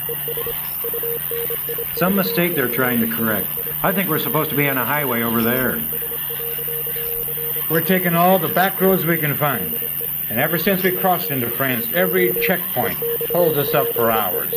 Some mistake they're trying to correct. I think we're supposed to be on a highway over there. We're taking all the back roads we can find. And ever since we crossed into France, every checkpoint holds us up for hours.